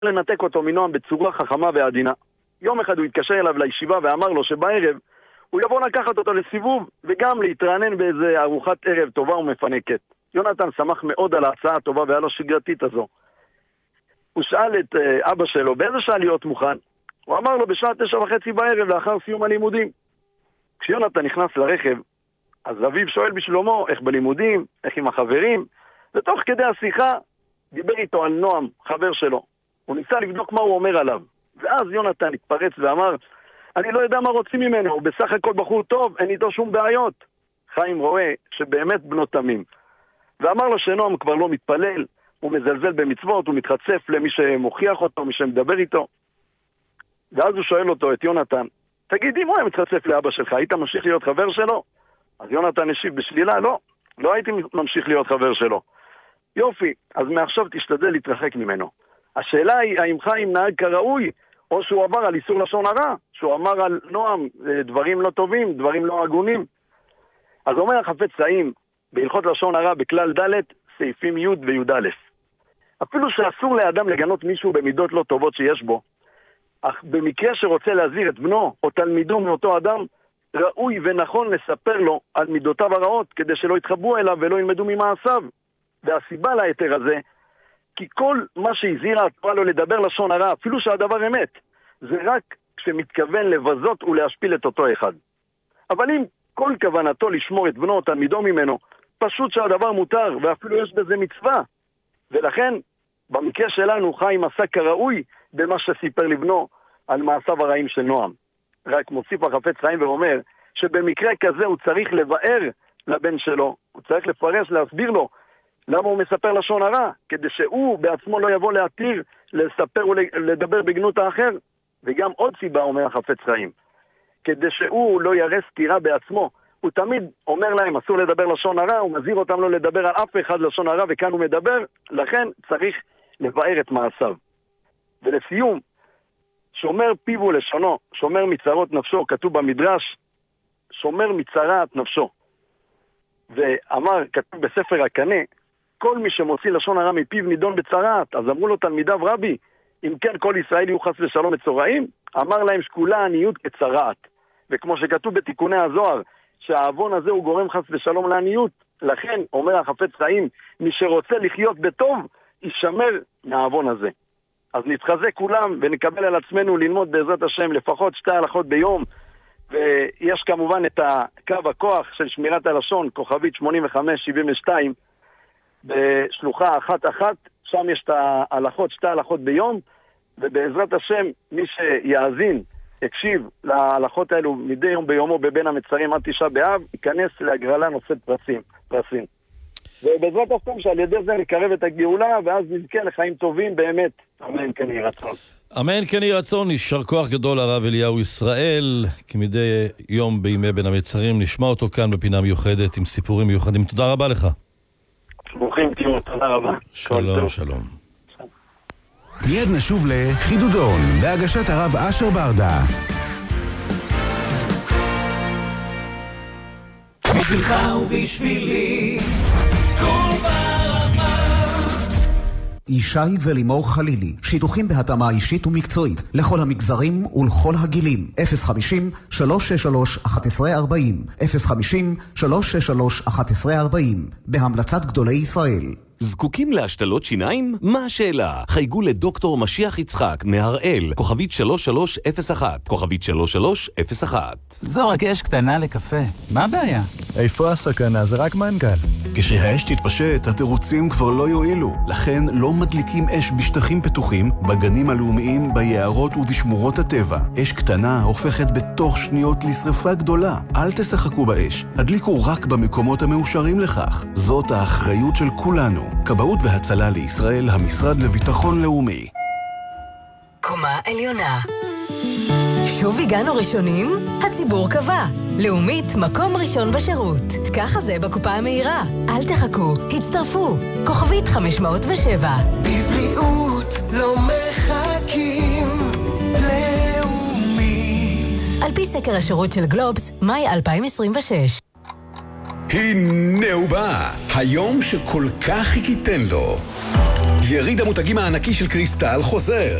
לנתק אותו מנועם בצורה חכמה ועדינה. יום אחד הוא התקשר אליו לישיבה ואמר לו שבערב הוא יבוא לקחת אותו לסיבוב וגם להתרענן באיזה ארוחת ערב טובה ומפנקת. יונתן שמח מאוד על ההצעה הטובה ועל השגרתית הזו. הוא שאל את אבא שלו באיזה שעה להיות מוכן. הוא אמר לו בשעה 9:30 בערב לאחר סיום הלימודים. כשיונתן נכנס לרכב, אז אביו שואל בשלומו איך בלימודים, איך עם החברים, ותוך כדי השיחה דיבר איתו על נועם, חבר שלו. הוא ניסה לבדוק מה הוא אומר עליו. ואז יונתן התפרץ ואמר, אני לא יודע מה רוצים ממנו, הוא בסך הכל בחור טוב, אין איתו שום בעיות. חיים רואה שבאמת בנו תמים. ואמר לו שנועם כבר לא מתפלל, הוא מזלזל במצוות, הוא מתחצף למי שמוכיח אותו, מי שמדבר איתו. ואז הוא שואל אותו, את יונתן, תגיד, אם הוא היה מתחצף לאבא שלך, היית ממשיך להיות חבר שלו? אז יונתן השיב בשלילה, לא הייתי ממשיך להיות חבר שלו. יופי, אז מעכשיו תשתדל להתרחק ממנו. השאלה היא, האם חיים נהג כראוי, או שהוא עבר על איסור לשון הרע, שהוא אמר על נועם דברים לא טובים, דברים לא הגונים. אז אומר החפץ חיים, בהלכות לשון הרע בכלל ד' סעיפים י' וי"א. אפילו שאסור לאדם לגנות מישהו במידות לא טובות שיש בו, אך במקרה שרוצה להזהיר את בנו או תלמידו מאותו אדם, ראוי ונכון לספר לו על מידותיו הרעות, כדי שלא יתחברו אליו ולא ילמדו ממעשיו. והסיבה להיתר הזה, כי כל מה שהזהירה התורה לו לדבר לשון הרע, אפילו שהדבר אמת, זה רק כשמתכוון לבזות ולהשפיל את אותו אחד. אבל אם כל כוונתו לשמור את בנו או תלמידו ממנו, פשוט שהדבר מותר, ואפילו יש בזה מצווה. ולכן, במקרה שלנו, חיים עשה כראוי במה שסיפר לבנו על מעשיו הרעים של נועם. רק מוסיף החפץ חיים ואומר, שבמקרה כזה הוא צריך לבאר לבן שלו, הוא צריך לפרש, להסביר לו, למה הוא מספר לשון הרע, כדי שהוא בעצמו לא יבוא להתיר, לספר ולדבר בגנות האחר. וגם עוד סיבה, אומר החפץ חיים, כדי שהוא לא יראה סתירה בעצמו. הוא תמיד אומר להם, אסור לדבר לשון הרע, הוא מזהיר אותם לא לדבר על אף אחד לשון הרע, וכאן הוא מדבר, לכן צריך לבאר את מעשיו. ולסיום, שומר פיו ולשונו, שומר מצרות נפשו, כתוב במדרש, שומר מצרת נפשו. ואמר, כתוב בספר הקנה, כל מי שמוציא לשון הרע מפיו נידון בצרת. אז אמרו לו תלמידיו, רבי, אם כן כל ישראל יהיו חס ושלום מצורעים? אמר להם שכולה עניות כצרת. וכמו שכתוב בתיקוני הזוהר, שהאבון הזה הוא גורם חס ושלום לעניות. לכן, אומר החפץ חיים, מי שרוצה לחיות בטוב, ישמר מהאבון הזה. אז נתחזק כולם ונקבל על עצמנו ללמוד בעזרת השם לפחות 2 הלכות ביום. ויש כמובן את קו הכוח של שמירת הלשון, כוכבית 8572, בשלוחה 1-1, שם יש את ההלכות, 2 הלכות ביום, ובעזרת השם, מי שיאזין, יקשיב להלכות האלו מדי יום ביומו בבין המצרים עד 9 באב, ייכנס להגרלה נושאת פרסים. ובעזרת השם שעל ידי זה נקרב את הגאולה, ואז נזכה לחיים טובים באמת. אמן כן יהי רצון. אמן כן יהי רצון. יישר כוח גדול הרב אליהו ישראל, כמדי יום בימי בין המצרים. נשמע אותו כאן בפינה מיוחדת עם סיפורים מיוחדים. תודה רבה לך. ברוכים תהיו, תודה רבה. שלום, שלום. מיד נשוב לחידודון, בהגשת הרב אשר ברדה. בשבילך ובשבילי כל ברמה. ישי ולימור חלילי, שידוכים בהתאמה אישית ומקצועית לכל המגזרים ולכל הגילים. 050-363-1140 050-363-1140 בהמלצת גדולי ישראל. זקוקים להשתלות שיניים? מה השאלה? חייגו לדוקטור משיח יצחק מהראל, כוכבית 3301, כוכבית 3301. זו רק אש קטנה לקפה, מה הבעיה? איפה הסכנה? זה רק מנגל. כשהאש תתפשט, התירוצים כבר לא יועילו. לכן לא מדליקים אש בשטחים פתוחים, בגנים הלאומיים, ביערות ובשמורות הטבע. אש קטנה הופכת בתוך שניות לשרפה גדולה. אל תשחקו באש, הדליקו רק במקומות המאושרים לכך. זאת האחריות של כולנו. כבאות והצלה לישראל, המשרד לביטחון לאומי. קומה עליונה. שוב הגענו ראשונים? הציבור קבע. לאומית, מקום ראשון בשירות. ככה זה בקופה המהירה. אל תחכו, הצטרפו. כוכבית 507. בבריאות לא מחכים. לאומית. על פי סקר השירות של גלובס, מאי 2026. הנה הוא בא, היום שכל כך חיכיתן לו. יריד המותגים הענקי של קריסטל חוזר.